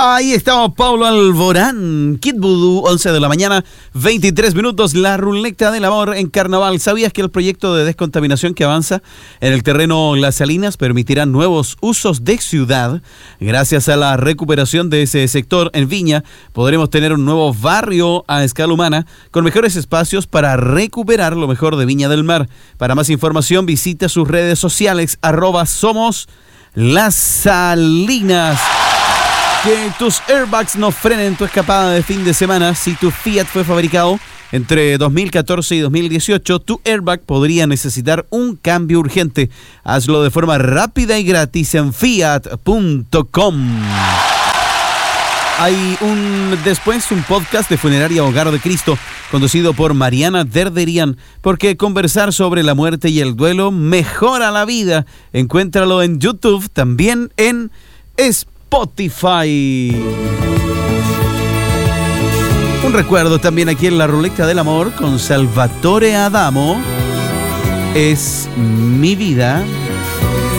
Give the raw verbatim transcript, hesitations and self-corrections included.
Ahí estamos, Pablo Alborán, Kid Voodoo, once de la mañana, veintitrés minutos, la ruleta del amor en Carnaval. ¿Sabías que el proyecto de descontaminación que avanza en el terreno Las Salinas permitirá nuevos usos de ciudad? Gracias a la recuperación de ese sector en Viña, podremos tener un nuevo barrio a escala humana con mejores espacios para recuperar lo mejor de Viña del Mar. Para más información, visita sus redes sociales, arroba somos Las Salinas. Que tus airbags no frenen tu escapada de fin de semana. Si tu Fiat fue fabricado entre dos mil catorce y dos mil dieciocho, tu airbag podría necesitar un cambio urgente. Hazlo de forma rápida y gratis en fiat punto com. Hay un después un podcast de Funeraria Hogar de Cristo conducido por Mariana Derderian, porque conversar sobre la muerte y el duelo mejora la vida. Encuéntralo en YouTube, también en Spotify. Spotify. Un recuerdo también aquí en la ruleta del amor con Salvatore Adamo. Es mi vida.